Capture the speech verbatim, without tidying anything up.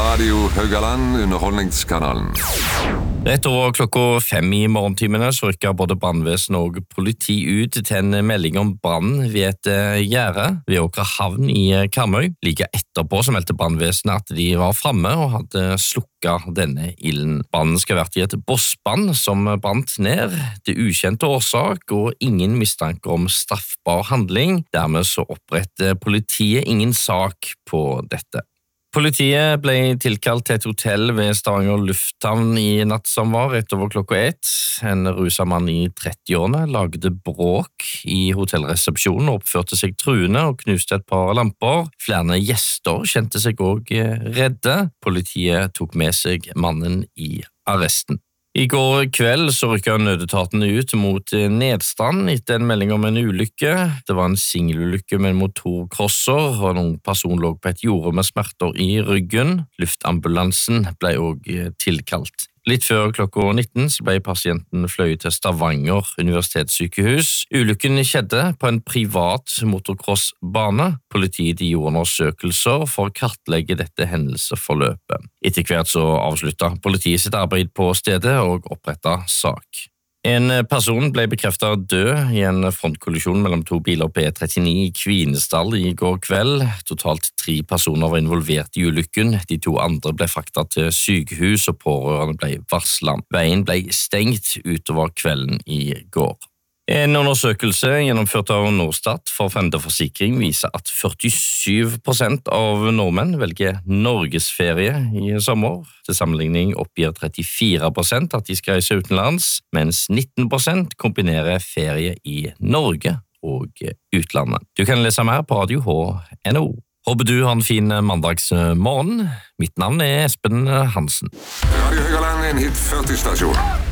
Radio Haugaland, underholdningskanalen. Rett over klokka fem i morgentimene så rykket både brannvesen og politi ut til en melding om brann ved et gjerde ved Åkra havn i Karmøy. Like etterpå så meldte brannvesenet at de var fremme og hadde slukket denne ilden. Brannen skal ha vært i et bossband som brant ned. Det ukjente årsak og ingen mistanker om straffbar handling. Dermed så oppretter politiet ingen sak på dette. Politiet ble tilkalt til et hotell ved Stavanger lufthavn i natt som var rett over klokka ett. En ruset mann i trettiårene lagde bråk i hotellresepsjonen og oppførte seg truende og knuste et par lamper. Flere gjester kjente seg også redde. Politiet tok med seg mannen i arresten. I går kveld så rykket nødetatene ut mot Nedstrand etter en melding om en ulykke. Det var en singelulykke med en motorkrosser, og noen person lå på et jorde med smerter i ryggen. Luftambulansen ble også tilkalt. Litt før klokka nitten så ble pasienten fløyet til Stavanger universitetssykehus. Ulykken skjedde på en privat motocrossbane. Politiet gjorde undersøkelser for å kartlegge dette hendelsesforløpet. Etter hvert så avsluttet politiet sitt arbeid på stedet og opprettet sak. En person ble bekreftet død i en frontkollisjon mellom to biler på E trettini i Kvinesdal i går kveld. Totalt tre personer var involvert i ulykken. De to andre ble fraktet til sykehus og pårørende ble varslet. Veien ble stengt utover kvelden i går. En undersøkelse gjennomført av Norstat for Fremdeforsikring viser at førtisju prosent av nordmenn velger norgesferie i sommer. Til sammenligning oppgir trettifire prosent at de skal reise utenlands, mens nitten prosent kombinerer ferie i Norge og utlandet. Du kan lese mer på radio H N O. Håper du har en fin mandagsmorgen. Mitt navn er Espen Hansen. Radio Haugaland, en hit førti stasjon.